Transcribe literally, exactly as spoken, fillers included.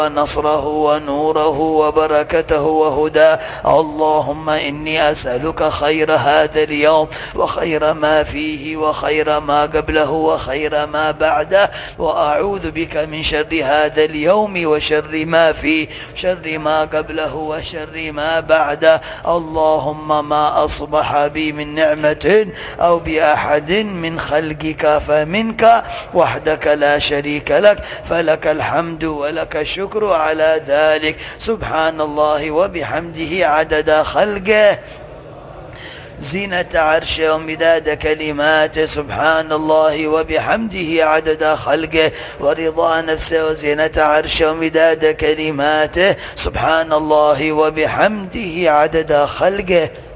ونصره ونوره وبركته وهداه. اللهم إني أسألك خير هذا اليوم وخير ما فيه وخير ما قبله وخير ما بعده، وأعوذ بك من شر هذا اليوم وشر ما فيه شر ما قبله وشر ما بعده. اللهم ما أصبح بي من نعمة أو بأحد من خلقك فمنك وحدك لا شريك لك، فلك الحمد ولك الشكر على ذلك. سبحان الله وبحمده عدد خلقه، زينة عرشه ومداد كلماته. سبحان الله وبحمده عدد خلقه ورضا نفسه وزينة عرشه ومداد كلماته. سبحان الله وبحمده عدد خلقه.